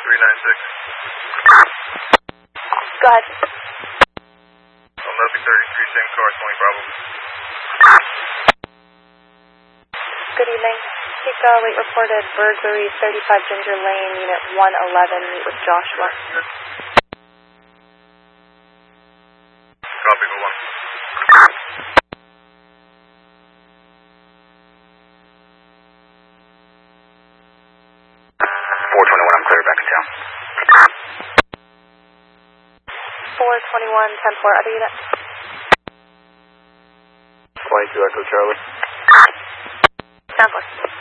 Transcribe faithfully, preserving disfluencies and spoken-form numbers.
three nine six. Go ahead. On Lovey thirty-three, same car, twenty Bravo. Good evening. Pico, late reported burglary, thirty-five Ginger Lane, unit one eleven, meet with Joshua. Copy, go one. four twenty-one, I'm clear, back in town. four twenty-one, ten four, other unit. twenty-two Echo Charlie. Sound four.